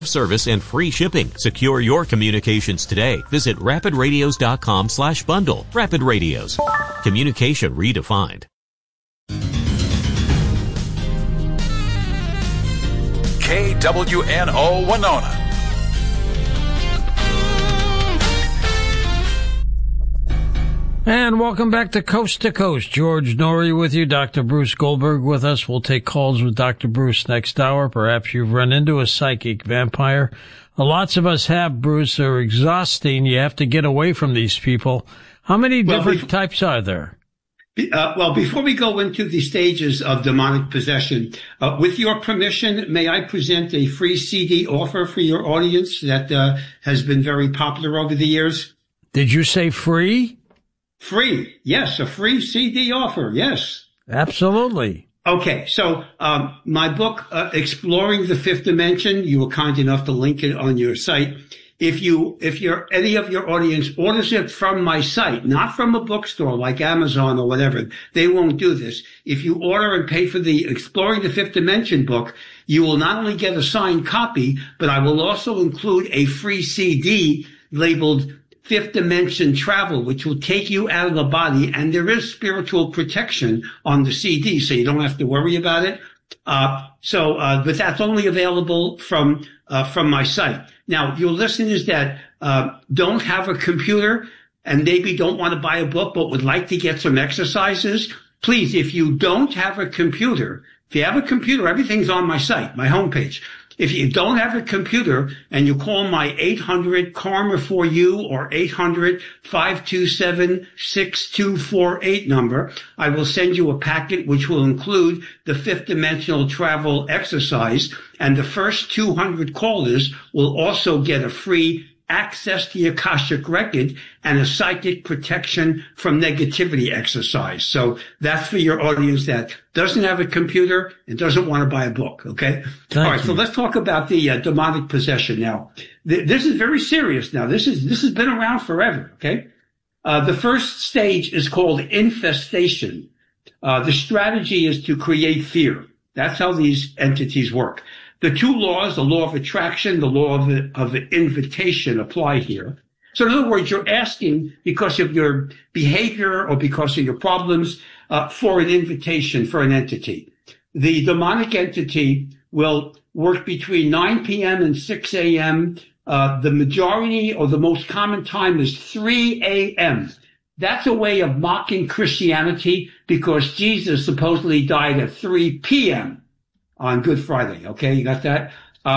service and free shipping. Secure your communications today. Visit rapidradios.com/bundle. Rapid Radios. Communication redefined. KWNO Winona. And welcome back to Coast. George Noory with you. Dr. Bruce Goldberg with us. We'll take calls with Dr. Bruce next hour. Perhaps you've run into a psychic vampire. Lots of us have, Bruce. They're exhausting. You have to get away from these people. How many different types are there? Before we go into the stages of demonic possession, with your permission, may I present a free CD offer for your audience that has been very popular over the years? Did you say free? Free, yes, a free CD offer, yes. Absolutely. Okay, so my book, Exploring the Fifth Dimension, you were kind enough to link it on your site. If any of your audience orders it from my site, not from a bookstore like Amazon or whatever, they won't do this. If you order and pay for the Exploring the Fifth Dimension book, you will not only get a signed copy, but I will also include a free CD labeled Fifth Dimension Travel, which will take you out of the body, and there is spiritual protection on the CD, so you don't have to worry about it. But that's only available from my site. Now, your listeners that don't have a computer and maybe don't want to buy a book but would like to get some exercises, please, if you don't have a computer, if you have a computer, everything's on my site, my homepage. If you don't have a computer and you call my 800-KARMA-4U or 800-527-6248 number, I will send you a packet which will include the fifth dimensional travel exercise, and the first 200 callers will also get a free access to the Akashic Record and a psychic protection from negativity exercise. So that's for your audience that doesn't have a computer and doesn't want to buy a book, okay? All right, so let's talk about the demonic possession now. This is very serious now. This has been around forever, okay? The first stage is called infestation. The strategy is to create fear. That's how these entities work. The two laws, the law of attraction, the law of invitation, apply here. So in other words, you're asking because of your behavior or because of your problems for an invitation for an entity. The demonic entity will work between 9 p.m. and 6 a.m. The majority or the most common time is 3 a.m. That's a way of mocking Christianity because Jesus supposedly died at 3 p.m. on Good Friday. Okay, you got that?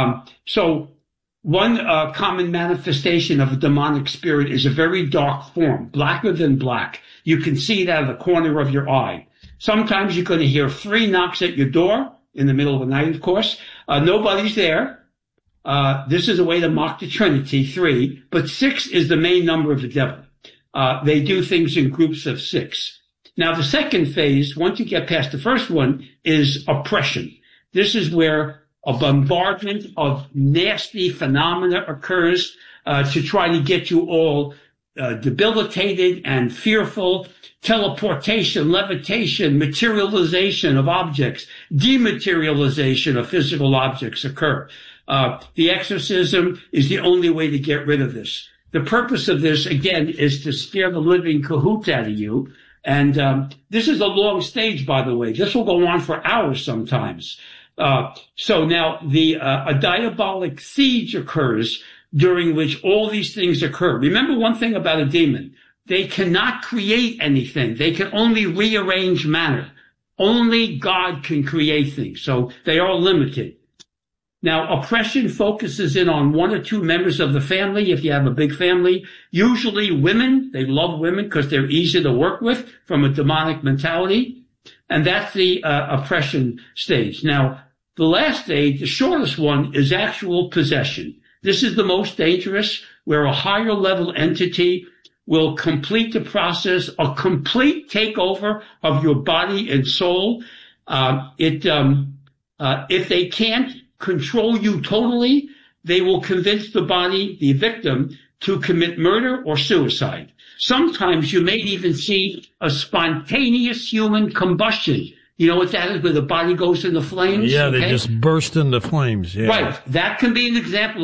So one common manifestation of a demonic spirit is a very dark form, blacker than black. You can see it out of the corner of your eye. Sometimes you're going to hear 3 knocks at your door in the middle of the night, of course. Nobody's there. This is a way to mock the Trinity, 3. But 6 is the main number of the devil. They do things in groups of 6. Now, the second phase, once you get past the first one, is oppression. This is where a bombardment of nasty phenomena occurs to try to get you all debilitated and fearful. Teleportation, levitation, materialization of objects, dematerialization of physical objects occur. The exorcism is the only way to get rid of this. The purpose of this, again, is to scare the living cahoot out of you. And this is a long stage, by the way. This will go on for hours sometimes. So now a diabolic siege occurs during which all these things occur. Remember one thing about a demon. They cannot create anything. They can only rearrange matter. Only God can create things. So they are limited. Now, oppression focuses in on 1 or 2 members of the family, if you have a big family. Usually women. They love women because they're easy to work with from a demonic mentality. And that's the oppression stage. Now, the last stage, the shortest one, is actual possession. This is the most dangerous, where a higher level entity will complete the process, a complete takeover of your body and soul. If they can't control you totally, they will convince the body, the victim, to commit murder or suicide. Sometimes you may even see a spontaneous human combustion. You know what that is, where the body goes into flames? Yeah, they just burst into flames. Yeah. Right. That can be an example